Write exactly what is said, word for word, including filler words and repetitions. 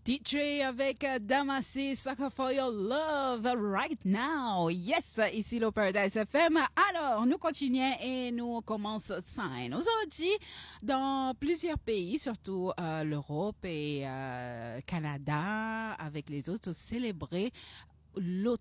D J avec Damasi, Sucker for Your Love right now. Yes, ici le Paradise F M. Alors, nous continuons et nous commençons Sign. Aujourd'hui, dans plusieurs pays, surtout euh, l'Europe et euh, Canada, avec les autres, célébrer l'automne.